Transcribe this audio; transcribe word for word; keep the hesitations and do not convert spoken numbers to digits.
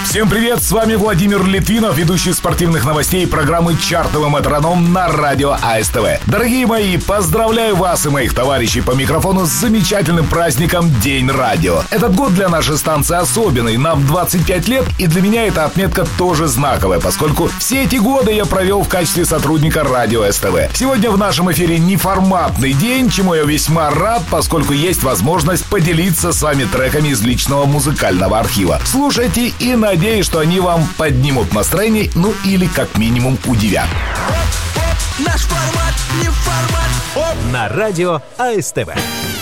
Всем привет, с вами Владимир Литвинов, ведущий спортивных новостей программы «Чартовый метроном» на радио АСТВ. Дорогие мои, поздравляю вас и моих товарищей по микрофону с замечательным праздником День радио. Этот год для нашей станции особенный, нам двадцать пять лет, и для меня эта отметка тоже знаковая, поскольку все эти годы я провел в качестве сотрудника радио СТВ. Сегодня в нашем эфире неформатный день, чему я весьма рад, поскольку есть возможность поделиться с вами треками из личного музыкального архива. Слушайте и надеюсь, что они вам поднимут настроение, ну или как минимум удивят. Наш формат не формат. На радио АСТВ.